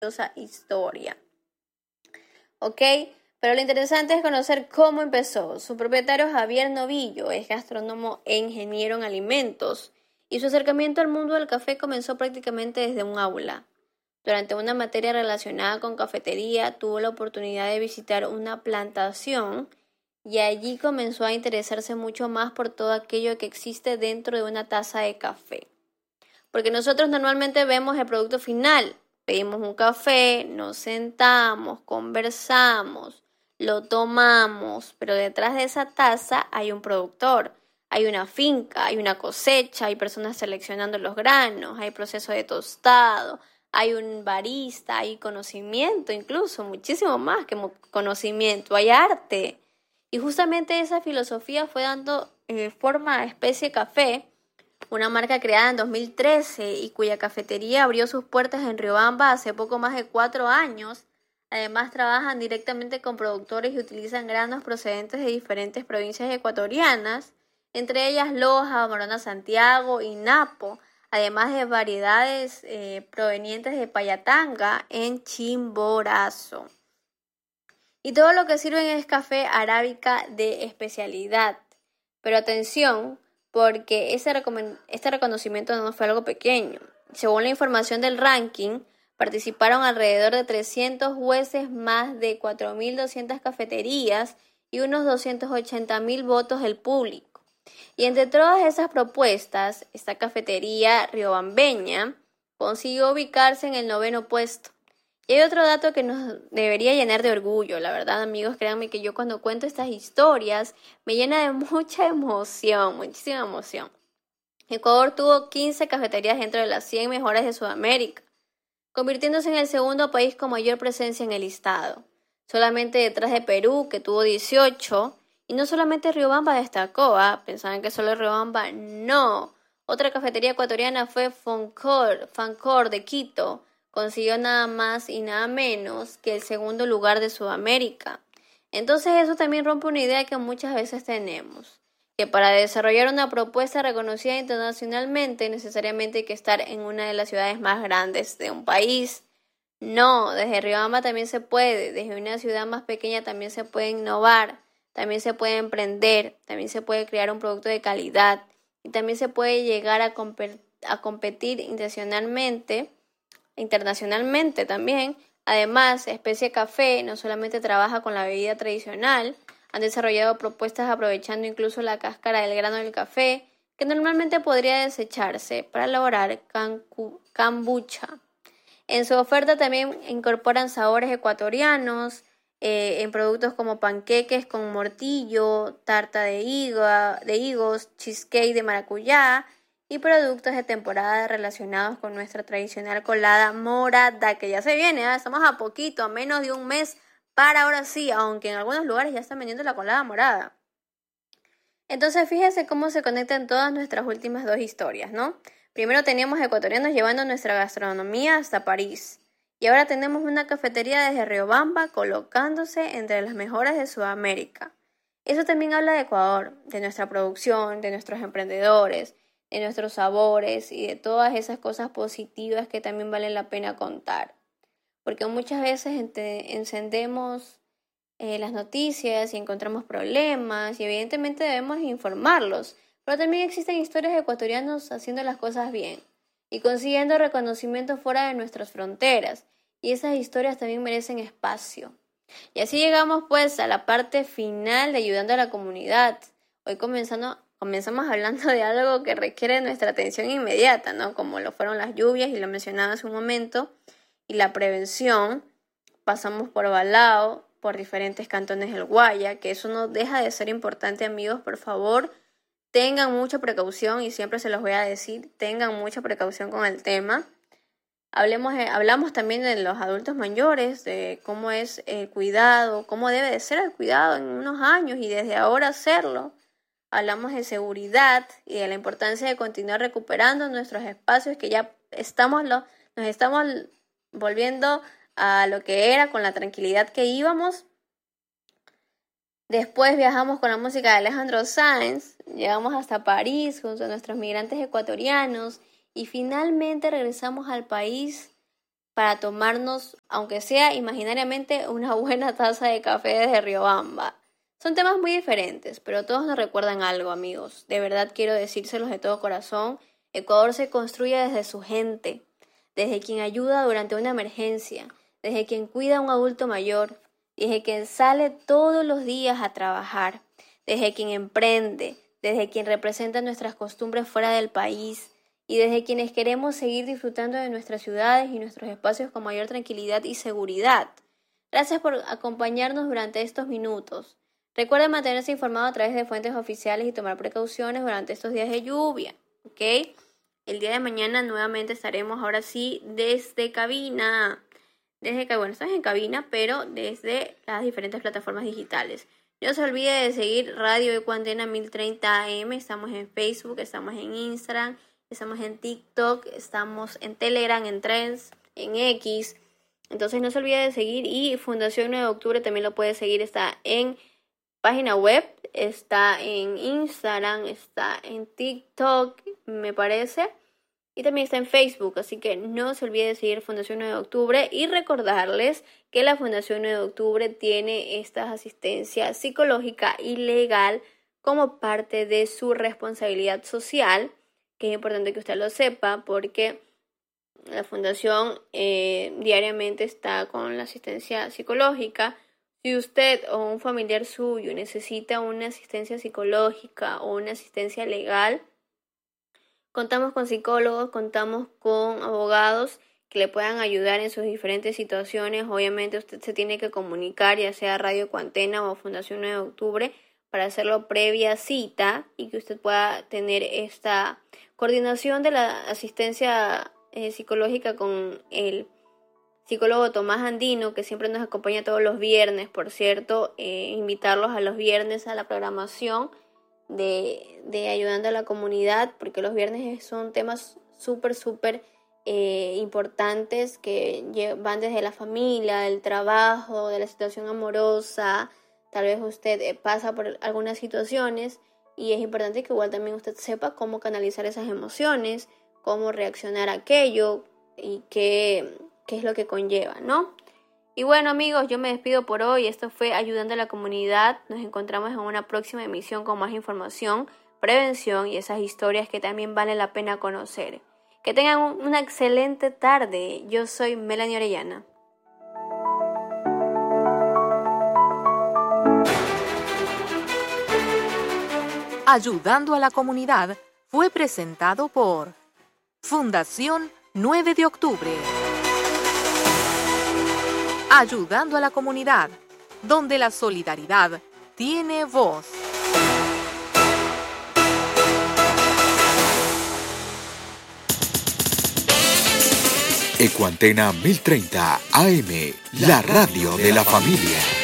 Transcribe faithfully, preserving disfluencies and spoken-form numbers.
esa historia. ¿Ok? Pero lo interesante es conocer cómo empezó. Su propietario Javier Novillo es gastrónomo e ingeniero en alimentos y su acercamiento al mundo del café comenzó prácticamente desde un aula. Durante una materia relacionada con cafetería tuvo la oportunidad de visitar una plantación y allí comenzó a interesarse mucho más por todo aquello que existe dentro de una taza de café. Porque nosotros normalmente vemos el producto final, pedimos un café, nos sentamos, conversamos, lo tomamos, pero detrás de esa taza hay un productor, hay una finca, hay una cosecha, hay personas seleccionando los granos, hay proceso de tostado, hay un barista, hay conocimiento, incluso muchísimo más que conocimiento, hay arte. Y justamente esa filosofía fue dando eh, forma a Especie Café, una marca creada en dos mil trece y cuya cafetería abrió sus puertas en Riobamba hace poco más de cuatro años. Además, trabajan directamente con productores y utilizan granos procedentes de diferentes provincias ecuatorianas, entre ellas Loja, Morona Santiago y Napo, además de variedades eh, provenientes de Payatanga en Chimborazo. Y todo lo que sirven es café arábica de especialidad. Pero atención, porque ese, recom- este reconocimiento no fue algo pequeño. Según la información del ranking, participaron alrededor de trescientos jueces, más de cuatro mil doscientas cafeterías y unos doscientos ochenta mil votos del público. Y entre todas esas propuestas, esta cafetería riobambeña consiguió ubicarse en el noveno puesto. Y hay otro dato que nos debería llenar de orgullo, la verdad, amigos, créanme que yo cuando cuento estas historias me llena de mucha emoción, muchísima emoción. Ecuador tuvo quince cafeterías dentro de las cien mejores de Sudamérica, convirtiéndose en el segundo país con mayor presencia en el listado, solamente detrás de Perú, que tuvo dieciocho, y no solamente Riobamba destacó, ¿ah? Pensaban que solo Riobamba, no. Otra cafetería ecuatoriana fue Fancor, Fancor de Quito, consiguió nada más y nada menos que el segundo lugar de Sudamérica. Entonces eso también rompe una idea que muchas veces tenemos, que para desarrollar una propuesta reconocida internacionalmente necesariamente hay que estar en una de las ciudades más grandes de un país. No, desde Riobamba también se puede, desde una ciudad más pequeña también se puede innovar, también se puede emprender, también se puede crear un producto de calidad y también se puede llegar a, comp- a competir internacionalmente, internacionalmente también. Además, Especie Café no solamente trabaja con la bebida tradicional, han desarrollado propuestas aprovechando incluso la cáscara del grano del café, que normalmente podría desecharse para elaborar kombucha. En su oferta también incorporan sabores ecuatorianos, eh, en productos como panqueques con mortillo, tarta de, higa, de higos, cheesecake de maracuyá y productos de temporada relacionados con nuestra tradicional colada morada, que ya se viene, ¿eh? Estamos a poquito, a menos de un mes para ahora sí, aunque en algunos lugares ya están vendiendo la colada morada. Entonces fíjense cómo se conectan todas nuestras últimas dos historias, ¿no? Primero teníamos ecuatorianos llevando nuestra gastronomía hasta París. Y ahora tenemos una cafetería desde Riobamba colocándose entre las mejores de Sudamérica. Eso también habla de Ecuador, de nuestra producción, de nuestros emprendedores, de nuestros sabores y de todas esas cosas positivas que también valen la pena contar. Porque muchas veces ente- encendemos eh, las noticias y encontramos problemas y evidentemente debemos informarlos, pero también existen historias de ecuatorianos haciendo las cosas bien y consiguiendo reconocimiento fuera de nuestras fronteras, y esas historias también merecen espacio. Y así llegamos pues a la parte final de ayudando a la comunidad. Hoy comenzando, comenzamos hablando de algo que requiere nuestra atención inmediata, ¿no? Como lo fueron las lluvias y lo mencionaba hace un momento, y la prevención. Pasamos por Balao, por diferentes cantones del Guaya, que eso no deja de ser importante, amigos. Por favor, tengan mucha precaución y siempre se los voy a decir, tengan mucha precaución con el tema. Hablemos, eh, hablamos también de los adultos mayores, de cómo es el cuidado, cómo debe de ser el cuidado en unos años y desde ahora hacerlo. Hablamos de seguridad y de la importancia de continuar recuperando nuestros espacios que ya estamos lo, nos estamos volviendo a lo que era con la tranquilidad que íbamos. Después viajamos con la música de Alejandro Sanz, llegamos hasta París junto a nuestros migrantes ecuatorianos y finalmente regresamos al país para tomarnos, aunque sea imaginariamente, una buena taza de café desde Riobamba. Son temas muy diferentes, pero todos nos recuerdan algo, amigos. De verdad quiero decírselos de todo corazón. Ecuador se construye desde su gente, desde quien ayuda durante una emergencia, desde quien cuida a un adulto mayor, desde quien sale todos los días a trabajar, desde quien emprende, desde quien representa nuestras costumbres fuera del país y desde quienes queremos seguir disfrutando de nuestras ciudades y nuestros espacios con mayor tranquilidad y seguridad. Gracias por acompañarnos durante estos minutos. Recuerda mantenerse informado a través de fuentes oficiales y tomar precauciones durante estos días de lluvia, ¿ok? El día de mañana nuevamente estaremos ahora sí desde cabina. Desde que, bueno, estamos en cabina, pero desde las diferentes plataformas digitales. No se olvide de seguir Radio Ecuantena mil treinta A M. Estamos en Facebook, estamos en Instagram, estamos en TikTok, estamos en Telegram, en Trends, en X. Entonces no se olvide de seguir. Y Fundación nueve de Octubre también lo puede seguir. Está en página web, está en Instagram, está en TikTok, me parece. Y también está en Facebook, así que no se olvide de seguir Fundación nueve de Octubre y recordarles que la Fundación nueve de Octubre tiene esta asistencia psicológica y legal como parte de su responsabilidad social, que es importante que usted lo sepa porque la Fundación eh, diariamente está con la asistencia psicológica. Si usted o un familiar suyo necesita una asistencia psicológica o una asistencia legal, contamos con psicólogos, contamos con abogados que le puedan ayudar en sus diferentes situaciones. Obviamente usted se tiene que comunicar, ya sea Radio Ecuantena o Fundación nueve de Octubre, para hacerlo previa cita y que usted pueda tener esta coordinación de la asistencia eh, psicológica con el psicólogo Tomás Andino, que siempre nos acompaña todos los viernes. Por cierto, eh, invitarlos a los viernes a la programación de, de Ayudando a la Comunidad, porque los viernes son temas súper, súper eh, importantes que van desde la familia, del trabajo, de la situación amorosa. Tal vez usted eh, pasa por algunas situaciones y es importante que igual también usted sepa cómo canalizar esas emociones, cómo reaccionar a aquello y qué, qué es lo que conlleva, ¿no? Y bueno, amigos, yo me despido por hoy. Esto fue Ayudando a la Comunidad. Nos encontramos en una próxima emisión con más información, prevención y esas historias que también vale la pena conocer. Que tengan una excelente tarde. Yo soy Melanie Orellana. Ayudando a la Comunidad fue presentado por Fundación nueve de Octubre. Ayudando a la Comunidad, donde la solidaridad tiene voz. Ecuantena mil treinta A M, la radio de la familia.